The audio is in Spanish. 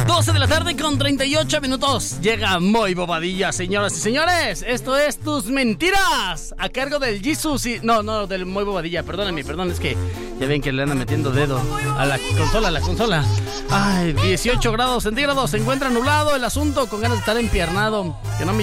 12 de la tarde con 38 minutos. Llega Muy Bobadilla, señoras y señores. Esto es Tus Mentiras, a cargo del Jesus y... No, del Muy Bobadilla. Perdón, es que ya ven que le andan metiendo dedo a la consola. Ay, 18 grados centígrados. Se encuentra nublado el asunto, con ganas de estar empiernado. Que no me